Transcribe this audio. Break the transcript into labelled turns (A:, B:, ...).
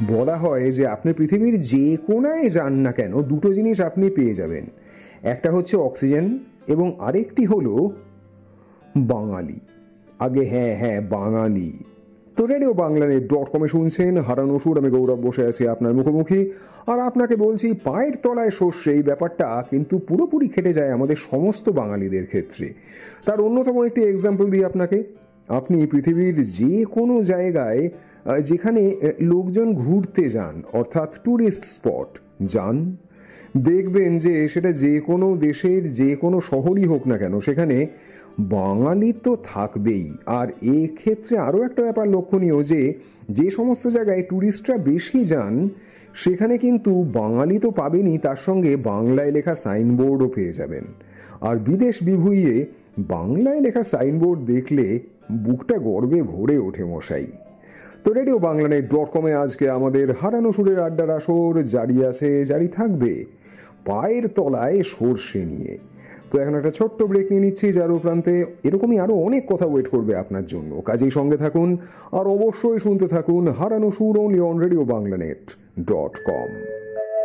A: বলা হয় যে আপনি পৃথিবীর যে কোনায় যান না কেন দুটো জিনিস আপনি পেয়ে যাবেন। একটা হচ্ছে অক্সিজেন এবং আরেকটি হলো বাঙালি। আগে হ্যাঁ হ্যাঁ বাঙালি। তো রেডিও বাংলানেট.কমে শুনছেন হারানো সুর। আমি গৌরব বসে আছি আপনার মুখোমুখি, আর আপনাকে বলছি পায়ের তলায় সর্ষে, এই ব্যাপারটা কিন্তু পুরোপুরি খেটে যায় আমাদের সমস্ত বাঙালিদের ক্ষেত্রে। তার অন্যতম একটি এক্সাম্পল দিই আপনাকে। আপনি পৃথিবীর যে কোনো জায়গায় যেখানে লোকজন ঘুরতে যান, অর্থাৎ ট্যুরিস্ট স্পট যান, দেখবেন যে সেটা যে কোনো দেশের যে কোনো শহরই হোক না কেন, সেখানে বাঙালি তো থাকবেই। আর এক্ষেত্রে আরও একটা ব্যাপার লক্ষণীয় যে যে সমস্ত জায়গায় ট্যুরিস্টরা বেশি যান সেখানে কিন্তু বাঙালি তো পাবেনই, তার সঙ্গে বাংলায় লেখা সাইনবোর্ডও পেয়ে যাবেন। আর বিদেশ বিভুঁইয়ে বাংলায় লেখা সাইনবোর্ড দেখলে বুকটা গর্বে ভরে ওঠে মশাই। তো রেডিও বাংলানেট.কমে আজকে আমাদের হারানো সুরের আড্ডার আসর জারি আছে, জারি থাকবে পায়ের তলায় সর্ষে নিয়ে। তো এখন একটা ছোট্ট ব্রেক নিয়ে নিচ্ছি, যার প্রান্তে এরকমই আরো অনেক কথা ওয়েট করবে আপনার জন্য। কাজেই সঙ্গে থাকুন আর অবশ্যই শুনতে থাকুন হারানো সুর অনলি অন রেডিও বাংলানেট.কম।